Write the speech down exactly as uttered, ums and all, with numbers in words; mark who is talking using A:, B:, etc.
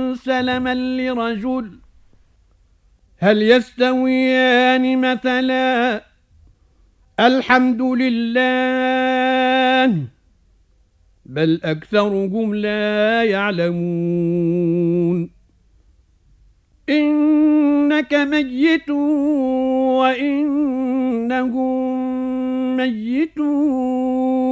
A: سلما لرجل هل يستويان مثلا الحمد لله بل أكثرهم لا يعلمون إنك ميت وإنهم ميتون